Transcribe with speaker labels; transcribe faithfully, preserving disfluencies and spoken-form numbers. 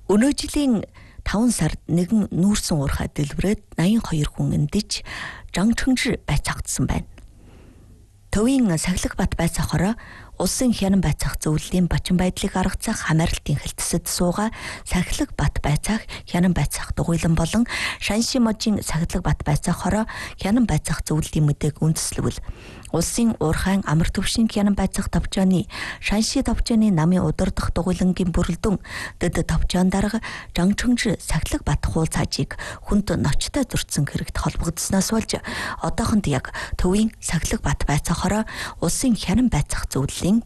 Speaker 1: Өнөө жилийн таван сард нэгэн нүүрсэн уурхай дэлбэрээд наян хоёр хүн эндэж жангчмж байцаагдсан байна. Төвийн Сахилга бат байцаахаараа улсын хянан байцаах зөвлөлийн бачин байдлыг гаргацах хамааралтын хэлтсэд сууга Сахилга бат байцаах хянан байцаах дугуйлан болон Шанши можийн Сахилга бат байцаахаараа хянан байцаах зөвлөлийн мэдээг үндэслэвэл улсын уурхайн амар төвшин хянан байцаах товчооны Шанши товчооны намын удирдах дугуйлангийн бүрэлдэхүүн дэд товчоон дарга жангчмж Сахилга бат хуул цаажийг хүнд ночтой зурцсан хэрэгт холбогдсноос болж одоохонд яг төвийн Сахилга бат байцаахаараа улсын хянан байцаах зөвлөлийн